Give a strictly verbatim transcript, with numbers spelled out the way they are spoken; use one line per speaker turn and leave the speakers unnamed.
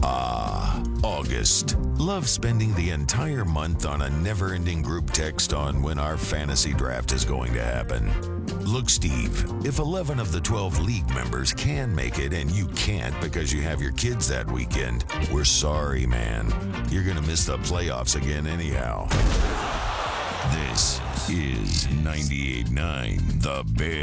Ah, August. Love spending the entire month on a never-ending group text on when our fantasy draft is going to happen. Look, Steve, if eleven of the twelve league members can make it and you can't because you have your kids that weekend, we're sorry, man. You're going to miss the playoffs again anyhow. This is ninety-eight point nine The Bear.